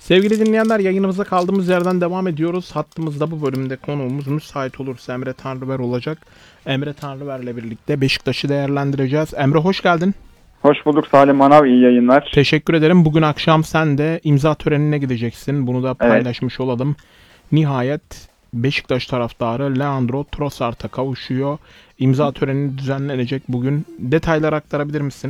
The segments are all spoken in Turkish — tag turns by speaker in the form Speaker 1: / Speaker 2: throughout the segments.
Speaker 1: Sevgili dinleyenler, yayınımıza kaldığımız yerden devam ediyoruz. Hattımızda bu bölümde konuğumuz müsait olursa Emre Tanrıver olacak. Emre Tanrıver'le birlikte Beşiktaş'ı değerlendireceğiz. Emre hoş geldin.
Speaker 2: Hoş bulduk Salim Manav, iyi yayınlar.
Speaker 1: Teşekkür ederim. Bugün akşam sen de imza törenine gideceksin. Bunu da paylaşmış olalım. Nihayet Beşiktaş taraftarı Leandro Trossard'a kavuşuyor. İmza töreni düzenlenecek bugün. Detaylar aktarabilir misin?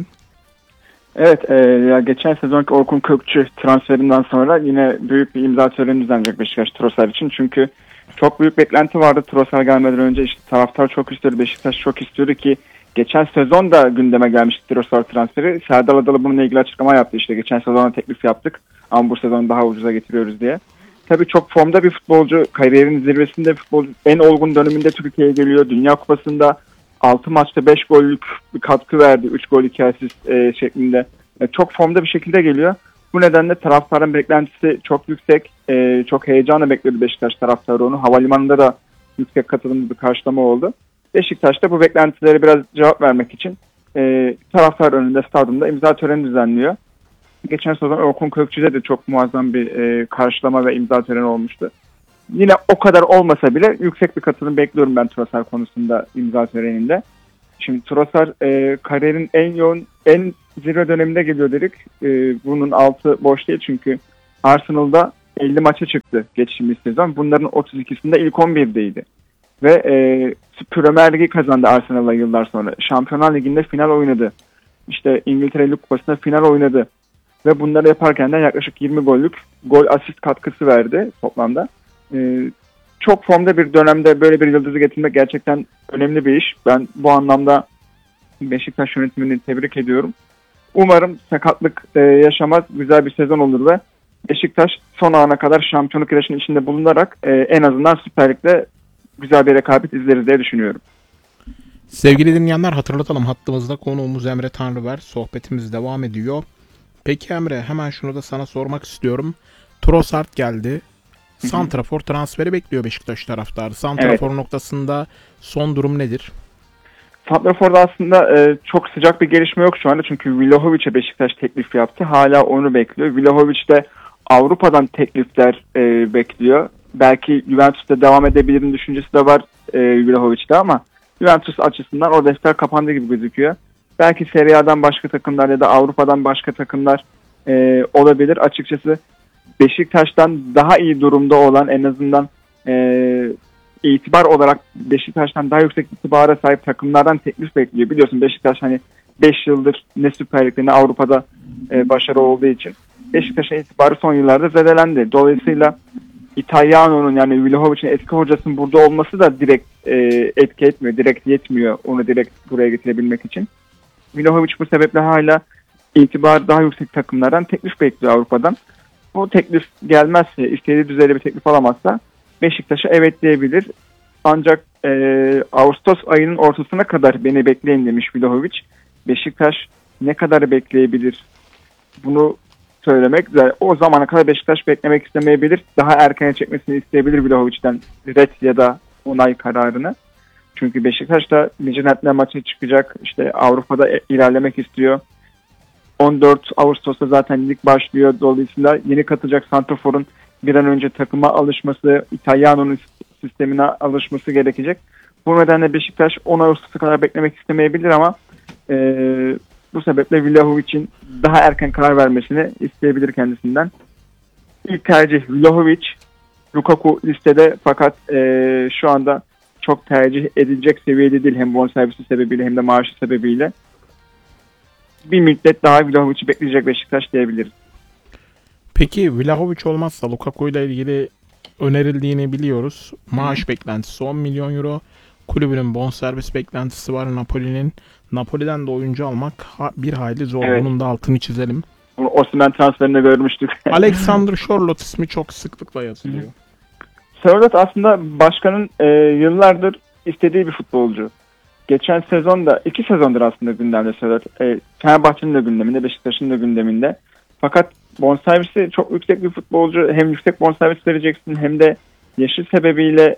Speaker 2: Evet, ya geçen sezonki Orkun Kökçü transferinden sonra yine büyük bir imza töreni düzenlenecek Beşiktaş Trossard için. Çünkü çok büyük beklenti vardı Trossard gelmeden önce. İşte taraftar çok istiyordu, Beşiktaş çok istiyordu ki geçen sezon da gündeme gelmişti Trossard transferi. Serdar Adalı bununla ilgili açıklama yaptı. İşte geçen sezona teklif yaptık ama bu sezon daha ucuza getiriyoruz diye. Tabii çok formda bir futbolcu, kariyerinin zirvesinde futbolcu, en olgun döneminde Türkiye'ye geliyor. Dünya Kupası'nda 6 maçta 5 gollük bir katkı verdi. 3 gol 2 asist şeklinde. Çok formda bir şekilde geliyor. Bu nedenle taraftarın beklentisi çok yüksek. Çok heyecanla bekliyordu Beşiktaş taraftarı onu. Havalimanında da yüksek katılımlı bir karşılama oldu. Beşiktaş da bu beklentilere biraz cevap vermek için taraftar önünde stadyumda imza töreni düzenliyor. Geçen sezon Orkun Kökçü'de de çok muazzam bir karşılama ve imza töreni olmuştu. Yine o kadar olmasa bile yüksek bir katılım bekliyorum ben Trossard konusunda imza töreninde. Şimdi Trossard kariyerin en yoğun, en zirve döneminde geliyor dedik. Bunun altı boş değil çünkü Arsenal'da 50 maça çıktı geçtiğimiz sezon. Bunların 32'sinde ilk 11'deydi. Ve Premier Ligi kazandı Arsenal'la yıllar sonra. Şampiyonlar Ligi'nde final oynadı. İşte İngiltere Lig Kupası'nda final oynadı. Ve bunları yaparken de yaklaşık 20 gollük gol asist katkısı verdi toplamda. Çok formda bir dönemde böyle bir yıldızı getirmek gerçekten önemli bir iş. Ben bu anlamda Beşiktaş yönetimini tebrik ediyorum. Umarım sakatlık yaşamaz, güzel bir sezon olur ve Beşiktaş son ana kadar şampiyonluk yarışının içinde bulunarak en azından Süper Lig'de güzel bir rekabet izleriz diye düşünüyorum.
Speaker 1: Sevgili dinleyenler, hatırlatalım, hattımızda konuğumuz Emre Tanrıver. Sohbetimiz devam ediyor. Peki Emre, hemen şunu da sana sormak istiyorum. Trossard geldi. Santrafor transferi bekliyor Beşiktaş taraftarı. Santrafor noktasında son durum nedir?
Speaker 2: Santrafor'da aslında çok sıcak bir gelişme yok şu anda. Çünkü Vlahovic'e Beşiktaş teklif yaptı. Hala onu bekliyor. Vlahovic de Avrupa'dan teklifler bekliyor. Belki Juventus'ta devam edebilirim düşüncesi de var Vlahovic'te ama Juventus açısından o defter kapandı gibi gözüküyor. Belki Serie A'dan başka takımlar ya da Avrupa'dan başka takımlar olabilir. Açıkçası Beşiktaş'tan daha iyi durumda olan, en azından itibar olarak Beşiktaş'tan daha yüksek itibara sahip takımlardan teklif bekliyor. Biliyorsun Beşiktaş hani 5 yıldır ne Süper Lig'de ne Avrupa'da başarı olduğu için Beşiktaş'ın itibarı son yıllarda zedelendi. Dolayısıyla İtalyano'nun, yani Vlahovic'in eski hocasının burada olması da direkt etki etmiyor. Direkt yetmiyor onu direkt buraya getirebilmek için. Vlahovic bu sebeple hala itibar daha yüksek takımlardan teklif bekliyor Avrupa'dan. Bu teklif gelmezse, istediği düzeyde bir teklif alamazsa Beşiktaş'a evet diyebilir. Ancak Ağustos ayının ortasına kadar beni bekleyin demiş Vlahovic. Beşiktaş ne kadar bekleyebilir bunu söylemek. O zamana kadar Beşiktaş beklemek istemeyebilir. Daha erkene çekmesini isteyebilir Vlahovic'den ret ya da onay kararını. Çünkü Beşiktaş da Midtjylland'la maça çıkacak. İşte Avrupa'da ilerlemek istiyor. 14 Ağustos'ta zaten lig başlıyor. Dolayısıyla yeni katılacak santraforun bir an önce takıma alışması, İtalyano'nun sistemine alışması gerekecek. Bu nedenle Beşiktaş 10 Ağustos'a kadar beklemek istemeyebilir ama bu sebeple Vlahovic'in daha erken karar vermesini isteyebilir kendisinden. İlk tercih Vlahovic, Lukaku listede fakat şu anda çok tercih edilecek seviyede değil, hem bonservisi sebebiyle hem de maaşı sebebiyle. Bir müddet daha Vlahovic'i bekleyecek Beşiktaş diyebiliriz.
Speaker 1: Peki Vlahovic olmazsa Lukaku ile ilgili önerildiğini biliyoruz. Maaş beklentisi 10 milyon euro. Kulübünün bonservis beklentisi var Napoli'nin. Napoli'den de oyuncu almak bir hayli zor. Evet. Bunun da altını çizelim.
Speaker 2: Bunu Osimhen transferinde görmüştük.
Speaker 1: Alexander Sørloth ismi çok sıklıkla yazılıyor.
Speaker 2: Sørloth aslında başkanın yıllardır istediği bir futbolcu. Geçen sezonda, 2 sezondur aslında gündemde Sørloth. Fenerbahçe'nin de gündeminde, Beşiktaş'ın da gündeminde. Fakat bonservisi çok yüksek bir futbolcu. Hem yüksek bonservis vereceksin hem de yaşı sebebiyle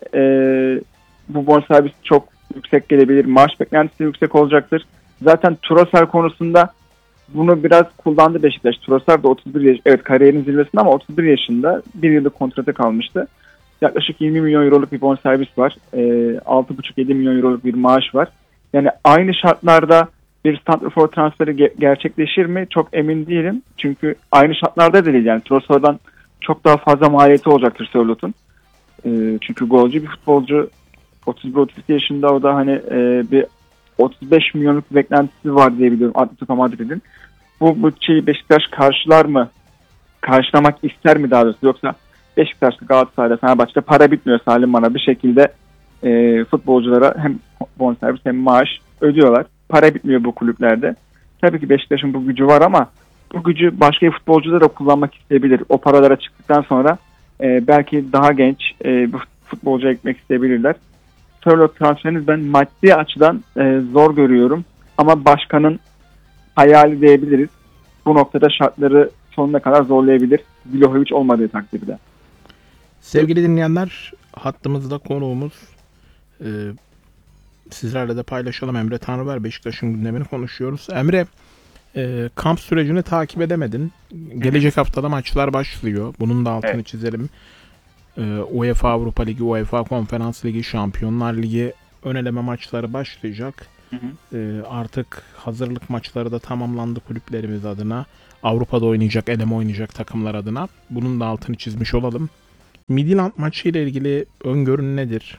Speaker 2: bu bonservis çok yüksek gelebilir. Maaş beklentisi yüksek olacaktır. Zaten Trossard konusunda Bunu biraz kullandı Beşiktaş. Trossard da 31 yaş, evet kariyerinin zirvesinde ama 31 yaşında bir yıllık kontratı kalmıştı. Yaklaşık 20 milyon euroluk bir bonservis var. 6,5-7 milyon euroluk bir maaş var. Yani aynı şartlarda bir santrafor transferi gerçekleşir mi? Çok emin değilim. Çünkü aynı şartlarda değil. Yani Trossard'dan çok daha fazla maliyeti olacaktır Sörlot'un. Çünkü golcü bir futbolcu, 31-32 yaşında, o da hani bir 35 milyonluk bir beklentisi var diye biliyorum Atletico Madrid'in. Bu bütçeyi Beşiktaş karşılar mı? Karşılamak ister mi daha doğrusu? Yoksa Beşiktaş'ta, Galatasaray'da, Fenerbahçe'de para bitmiyor Salim bana. Bir şekilde futbolculara hem bonservis hem maaş ödüyorlar. Para bitmiyor bu kulüplerde. Tabii ki Beşiktaş'ın bu gücü var ama bu gücü başka futbolcular da kullanmak isteyebilir. O paralara çıktıktan sonra belki daha genç bir futbolcu ekmek isteyebilirler. Sörloth transferini ben maddi açıdan zor görüyorum. Ama başkanın hayali diyebiliriz. Bu noktada şartları sonuna kadar zorlayabilir. Vlahovic olmadığı takdirde.
Speaker 1: Sevgili dinleyenler, hattımızda konuğumuz, sizlerle de paylaşalım, Emre Tanrıver. Beşiktaş'ın gündemini konuşuyoruz. Emre, kamp sürecini takip edemedin. Gelecek haftada maçlar başlıyor. Bunun da altını çizelim. UEFA Avrupa Ligi, UEFA Konferans Ligi, Şampiyonlar Ligi ön eleme maçları başlayacak. Artık hazırlık maçları da tamamlandı kulüplerimiz adına. Avrupa'da oynayacak, eleme oynayacak takımlar adına. Bunun da altını çizmiş olalım. Midland maçı ile ilgili öngörün nedir?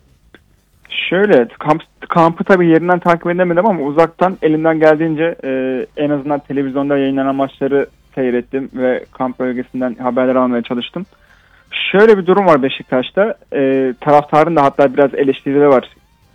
Speaker 2: Şöyle, kampı tabii yerinden takip edemedim ama uzaktan elimden geldiğince en azından televizyonda yayınlanan maçları seyrettim ve kamp bölgesinden haberler almaya çalıştım. Şöyle bir durum var Beşiktaş'ta. Taraftarın da hatta biraz eleştirileri var.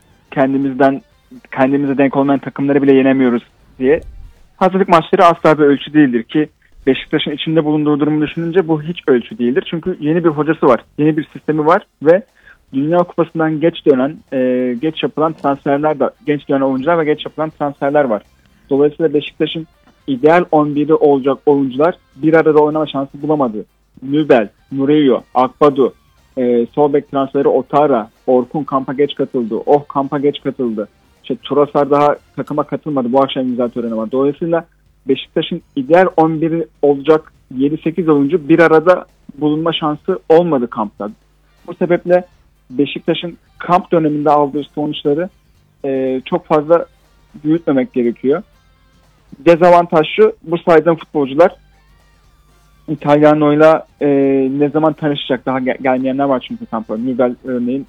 Speaker 2: Kendimize denk olmayan takımları bile yenemiyoruz diye. Hazırlık maçları asla bir ölçü değildir ki Beşiktaş'ın içinde bulunduğu durumu düşününce bu hiç ölçü değildir. Çünkü yeni bir hocası var, yeni bir sistemi var ve Dünya Kupası'ndan geç yapılan transferler de, genç dönen oyuncular ve geç yapılan transferler var. Dolayısıyla Beşiktaş'ın ideal 11'i olacak oyuncular bir arada oynama şansı bulamadı. Nübel, Murillo, Akbadu, sol bek transferi Otara, Orkun kampa geç katıldı, kampa geç katıldı. Trossard daha takıma katılmadı. Bu akşam imza töreni var. Dolayısıyla Beşiktaş'ın ideal 11'i olacak 7-8 oyuncu bir arada bulunma şansı olmadı kampta. Bu sebeple Beşiktaş'ın kamp döneminde aldığı sonuçları çok fazla büyütmemek gerekiyor. Dezavantaj şu, bu saydığım futbolcular İtalyano'yla ne zaman tanışacak, daha gelmeyenler var çünkü kampa. Nübel örneğin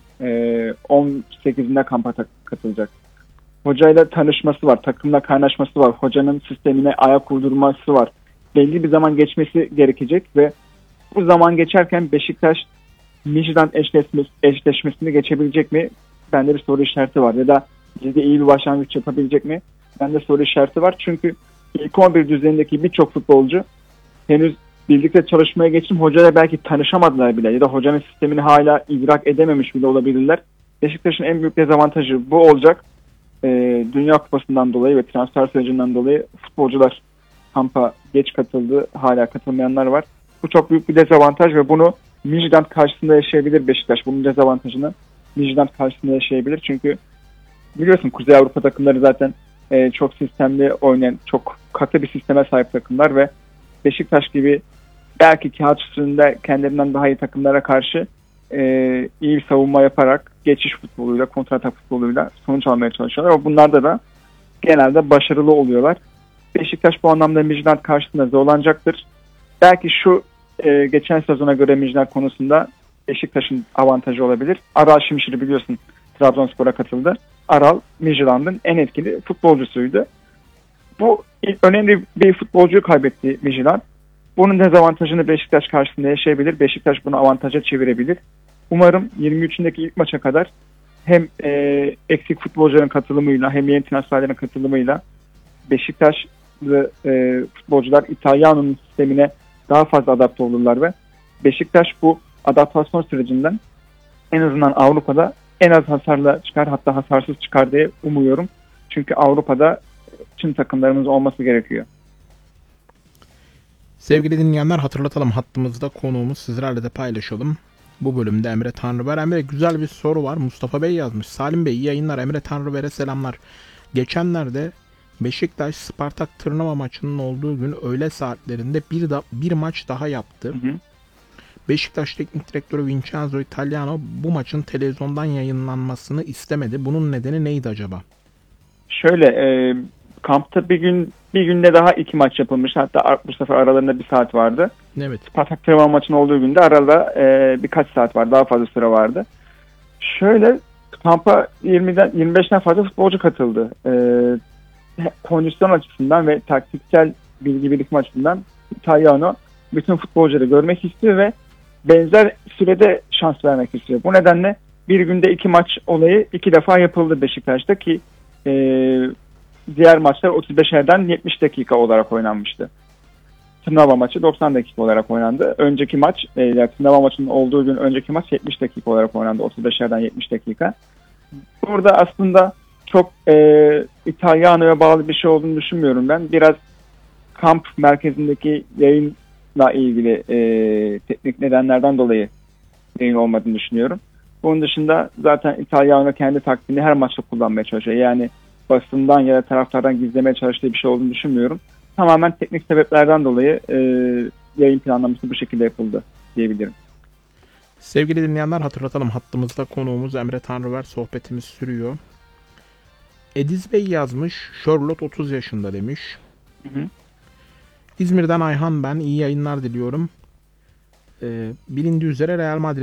Speaker 2: 18'inde kampa katılacak. Hocayla tanışması var, takımla kaynaşması var, hocanın sistemine ayak uydurması var. Belli bir zaman geçmesi gerekecek ve bu zaman geçerken Beşiktaş Midtjylland eşleşmesini geçebilecek mi? Bende bir soru işareti var. Ya da ligde iyi bir başlangıç yapabilecek mi? Bende soru işareti var. Çünkü ilk 11 düzeyindeki birçok futbolcu henüz birlikte çalışmaya geçtim. Hocayla belki tanışamadılar bile ya da hocanın sistemini hala idrak edememiş bile olabilirler. Beşiktaş'ın en büyük dezavantajı bu olacak. Dünya Kupası'ndan dolayı ve transfer sürecinden dolayı futbolcular kampa geç katıldı. Hala katılmayanlar var. Bu çok büyük bir dezavantaj ve bunu Midtjylland karşısında yaşayabilir Beşiktaş. Bunun dezavantajını Midtjylland karşısında yaşayabilir. Çünkü biliyorsun Kuzey Avrupa takımları zaten çok sistemli oynayan, çok katı bir sisteme sahip takımlar ve Beşiktaş gibi belki kağıt üstünde kendilerinden daha iyi takımlara karşı iyi bir savunma yaparak geçiş futboluyla, kontratak futboluyla sonuç almaya çalışıyorlar. Ama bunlarda da genelde başarılı oluyorlar. Beşiktaş bu anlamda Midtjylland karşısında zorlanacaktır. Belki şu geçen sezona göre Midtjylland konusunda Beşiktaş'ın avantajı olabilir. Aral Şimşir'i biliyorsun Trabzonspor'a katıldı. Aral Midtjylland'ın en etkili futbolcusuydu. Bu önemli bir futbolcuyu kaybetti Midtjylland. Bunun dezavantajını Beşiktaş karşısında yaşayabilir. Beşiktaş bunu avantaja çevirebilir. Umarım 23'ündeki ilk maça kadar hem eksik futbolcuların katılımıyla hem yeni transferlerin katılımıyla Beşiktaşlı futbolcular İtalyano'nun sistemine daha fazla adapte olurlar ve Beşiktaş bu adaptasyon sürecinden en azından Avrupa'da en az hasarla çıkar, hatta hasarsız çıkar diye umuyorum. Çünkü Avrupa'da tüm takımlarımız olması gerekiyor.
Speaker 1: Sevgili dinleyenler, hatırlatalım, hattımızda konuğumuz, sizlerle de paylaşalım. Bu bölümde Emre Tanrıver. Emre, güzel bir soru var. Mustafa Bey yazmış. Salim Bey iyi yayınlar. Emre Tanrıver'e selamlar. Geçenlerde Beşiktaş Spartak Tırnava maçının olduğu gün öğle saatlerinde bir maç daha yaptı.
Speaker 2: Hı hı.
Speaker 1: Beşiktaş Teknik Direktörü Vincenzo Italiano bu maçın televizyondan yayınlanmasını istemedi. Bunun nedeni neydi acaba?
Speaker 2: Şöyle kampta bir günde daha 2 maç yapılmış. Hatta bu sefer aralarında 1 saat vardı.
Speaker 1: Evet.
Speaker 2: Spartak Tırnava maçının olduğu günde arada birkaç saat var. Daha fazla süre vardı. Şöyle kampa 25'ten fazla futbolcu katıldı. Kondisyon açısından ve taktiksel bilgi birikim açısından Italiano bütün futbolcuları görmek istiyor ve benzer sürede şans vermek istiyor. Bu nedenle bir günde 2 maç olayı 2 defa yapıldı Beşiktaş'ta ki diğer maçlar 35'erden 70 dakika olarak oynanmıştı. Tırnava maçı 90 dakika olarak oynandı. Önceki maç, yani Tırnava maçının olduğu gün önceki maç 70 dakika olarak oynandı. 35'erden 70 dakika. Burada aslında çok İtalyana'ya bağlı bir şey olduğunu düşünmüyorum ben. Biraz kamp merkezindeki yayınla ilgili teknik nedenlerden dolayı yayın olmadığını düşünüyorum. Bunun dışında zaten İtalyan'a kendi taktiğini her maçta kullanmaya çalışıyor. Yani basından ya da taraftardan gizlemeye çalıştığı bir şey olduğunu düşünmüyorum. Tamamen teknik sebeplerden dolayı yayın planlaması bu şekilde yapıldı diyebilirim.
Speaker 1: Sevgili dinleyenler, hatırlatalım, hattımızda konuğumuz Emre Tanrıver, sohbetimiz sürüyor. Ediz Bey yazmış, Charlotte 30 yaşında demiş.
Speaker 2: Hı hı.
Speaker 1: İzmir'den Ayhan ben, iyi yayınlar diliyorum. Bilindiği üzere Real Madrid